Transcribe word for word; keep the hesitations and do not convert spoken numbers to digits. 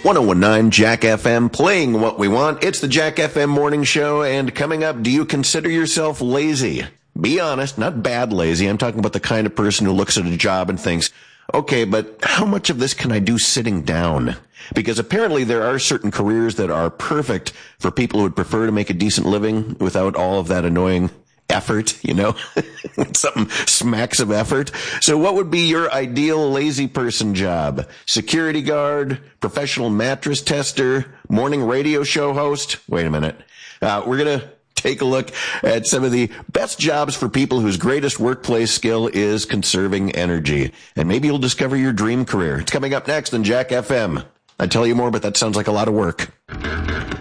one oh one nine Jack F M, playing what we want. It's the Jack F M morning show, and coming up, do you consider yourself lazy? Be honest, not bad lazy. I'm talking about the kind of person who looks at a job and thinks, okay, but how much of this can I do sitting down? Because apparently there are certain careers that are perfect for people who would prefer to make a decent living without all of that annoying effort, you know, something smacks of effort. So what would be your ideal lazy person job? Security guard, professional mattress tester, morning radio show host? Wait a minute. Uh, we're going to take a look at some of the best jobs for people whose greatest workplace skill is conserving energy. And maybe you'll discover your dream career. It's coming up next on Jack F M. I'd tell you more, but that sounds like a lot of work.